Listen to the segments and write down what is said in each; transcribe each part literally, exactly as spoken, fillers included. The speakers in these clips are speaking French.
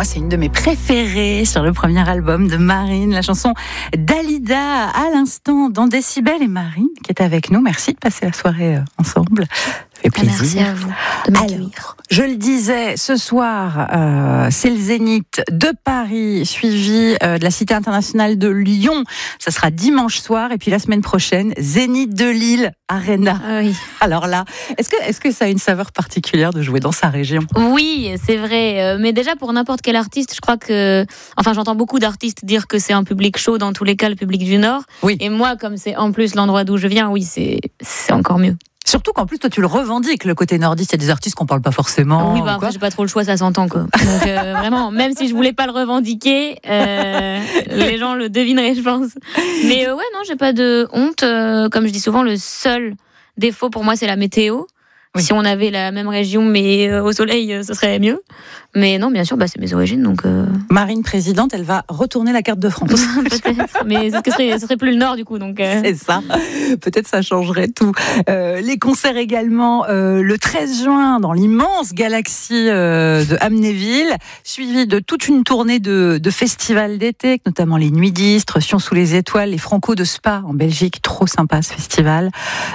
c'est une de mes préférées sur le premier album de Marine, la chanson Dalida à l'instant dans Décibel. Et Marine qui est avec nous, merci de passer la soirée ensemble. Ça fait plaisir. Merci à vous de m'accueillir. Alors, je le disais, ce soir, euh, c'est le Zénith de Paris, suivi euh, de la Cité internationale de Lyon. Ça sera dimanche soir. Et puis la semaine prochaine, Zénith de Lille, Arena. Ah oui. Alors là, est-ce que, est-ce que ça a une saveur particulière de jouer dans sa région ? Oui, c'est vrai. Mais déjà, pour n'importe quel artiste, je crois que... Enfin, j'entends beaucoup d'artistes dire que c'est un public chaud, dans tous les cas, le public du Nord. Oui. Et moi, comme c'est en plus l'endroit d'où je viens, oui, c'est, c'est encore mieux. Surtout qu'en plus, toi, tu le revendiques, le côté nordiste. Il y a des artistes qu'on parle pas forcément. Oui, bah après, j'ai pas trop le choix, ça s'entend, quoi. Donc, euh, vraiment, même si je voulais pas le revendiquer, euh, les gens le devineraient, je pense. Mais euh, ouais, non, j'ai pas de honte. Euh, comme je dis souvent, le seul défaut pour moi, c'est la météo. Oui. Si on avait la même région, mais euh, au soleil, euh, ce serait mieux. Mais non, bien sûr, bah, c'est mes origines. Donc, euh... Marine présidente, elle va retourner la carte de France. Peut-être, mais ce serait, ce serait plus le Nord, du coup. Donc, euh... c'est ça. Peut-être ça changerait tout. Euh, les concerts également euh, le treize juin dans l'immense galaxie euh, de Amnéville, suivi de toute une tournée de, de festivals d'été, notamment les Nuits d'Istres, Sion sous les étoiles, les Franco de Spa en Belgique. Trop sympa ce festival.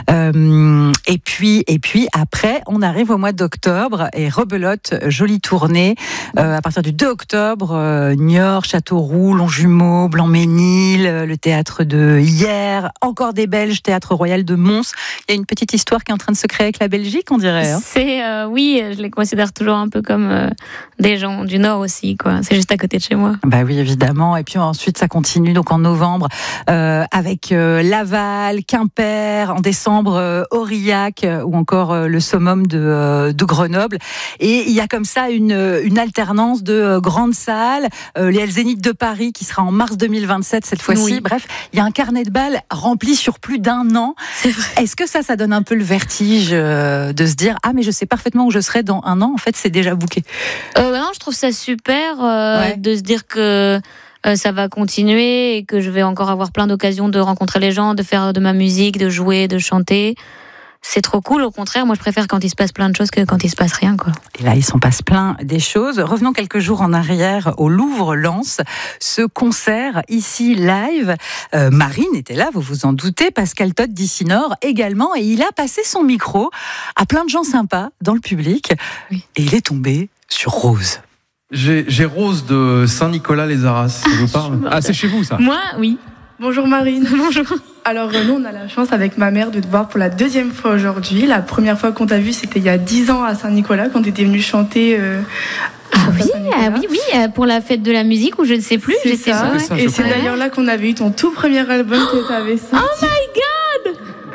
Euh, et puis, et puis après, on arrive au mois d'octobre et rebelote, jolie tournée. Euh, à partir du deux octobre, euh, Niort, Châteauroux, Longjumeau, Blanc-Ménil, euh, le théâtre de Hyères, encore des Belges, théâtre royal de Mons. Il y a une petite histoire qui est en train de se créer avec la Belgique, on dirait. Hein. C'est euh, oui, je les considère toujours un peu comme euh, des gens du Nord aussi, quoi. C'est juste à côté de chez moi. Bah oui, évidemment. Et puis ensuite, ça continue donc en novembre euh, avec euh, Laval, Quimper, en décembre euh, Aurillac euh, ou encore euh, le summum de, euh, de Grenoble. Et il y a comme ça une une alternance de euh, grandes salles, euh, les Zénith de Paris qui sera en mars deux mille vingt-sept cette fois-ci. Oui. Bref, il y a un carnet de balles rempli sur plus d'un an. C'est vrai. Est-ce que ça, ça donne un peu le vertige euh, de se dire ah mais je sais parfaitement où je serai dans un an. En fait, c'est déjà booké. Euh, non, je trouve ça super euh, ouais. de se dire que euh, ça va continuer et que je vais encore avoir plein d'occasions de rencontrer les gens, de faire de ma musique, de jouer, de chanter. C'est trop cool, au contraire, moi je préfère quand il se passe plein de choses que quand il se passe rien, quoi. Et là, il s'en passe plein des choses. Revenons quelques jours en arrière au Louvre-Lens, ce concert ici live. Euh, Marine était là, vous vous en doutez, Pascal Todt d'Ici Nord également, et il a passé son micro à plein de gens sympas dans le public, oui. Et il est tombé sur Rose. J'ai, j'ai Rose de Saint-Nicolas-les-Arras, ça vous parle ? Ah, c'est chez vous ça ? Moi, oui. Bonjour Marine. Bonjour. Alors nous, on a la chance avec ma mère de te voir pour la deuxième fois aujourd'hui. La première fois qu'on t'a vu, c'était il y a dix ans à Saint-Nicolas, quand tu étais venue chanter. Euh, ah oui, ah oui, oui, pour la fête de la musique ou je ne sais plus. C'est j'étais ça. ça Et c'est d'ailleurs là qu'on avait eu ton tout premier album que tu avais sorti. Oh my God!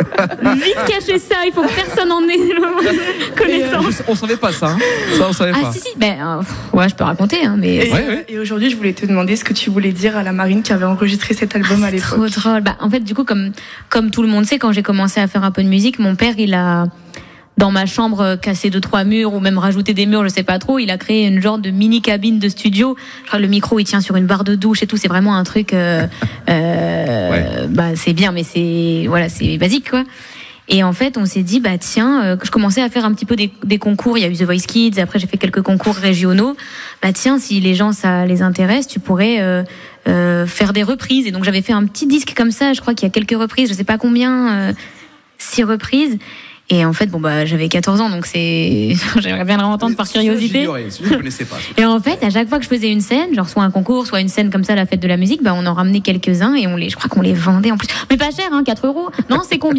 Vite cacher ça, il faut que personne en ait connaissance. Euh, on savait pas ça, hein. Ça on savait ah, pas. Ah si si, ben euh, ouais, je peux raconter, hein, mais. Et, ouais, ouais. et aujourd'hui, je voulais te demander ce que tu voulais dire à la Marine qui avait enregistré cet album ah, à l'époque. Trop drôle. Bah en fait, du coup, comme comme tout le monde sait, quand j'ai commencé à faire un peu de musique, mon père, il a dans ma chambre cassé deux trois murs ou même rajouté des murs, je sais pas trop. Il a créé une genre de mini cabine de studio. Je crois que le micro il tient sur une barre de douche et tout. C'est vraiment un truc. Euh, euh, ouais. Bah c'est bien, mais c'est voilà, c'est basique quoi. Et en fait, on s'est dit, bah tiens, euh, je commençais à faire un petit peu des, des concours. Il y a eu The Voice Kids, après j'ai fait quelques concours régionaux. Bah tiens, si les gens ça les intéresse, tu pourrais euh, euh, faire des reprises. Et donc j'avais fait un petit disque comme ça. Je crois qu'il y a quelques reprises, je sais pas combien, euh, six reprises. Et en fait, bon bah j'avais quatorze ans, donc c'est j'aimerais bien le entendre par curiosité. Je ne connaissais pas. Et en fait, à chaque fois que je faisais une scène, genre soit un concours, soit une scène comme ça, la fête de la musique, bah on en ramenait quelques-uns et on les, je crois qu'on les vendait en plus. Mais pas cher, hein, quatre euros. Non, c'est combien?